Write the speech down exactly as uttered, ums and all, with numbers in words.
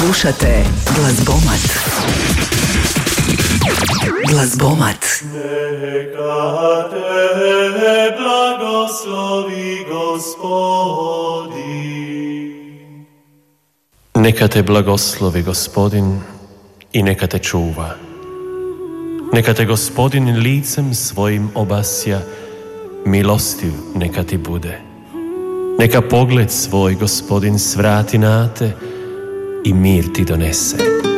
Slušate Glazbomat. Glazbomat. Neka te blagoslovi Gospodin. Neka te blagoslovi Gospodin i neka te čuva. Neka te Gospodin licem svojim obasja, milostiv neka ti bude. Neka pogled svoj Gospodin svrati na te i mir ti donese.